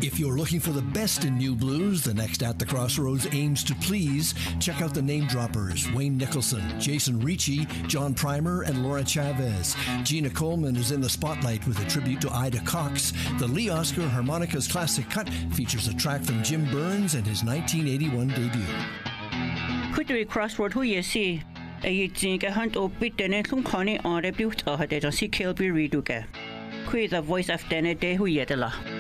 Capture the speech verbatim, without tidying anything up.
If you're looking for the best in new blues, the next At the Crossroads aims to please. Check out the name droppers: Wayne Nicholson, Jason Ricci, John Primer, and Laura Chavez. Gina Coleman is in the spotlight with a tribute to Ida Cox. The Lee Oscar Harmonicas Classic Cut features a track from Jim Burns and his nineteen eighty-one debut. Kutui Crossroad hu yesi a jinga hunt o bitene tum khani on rebut a hade si Kilby Reduga. Kui the voice of Dene de hu yedela.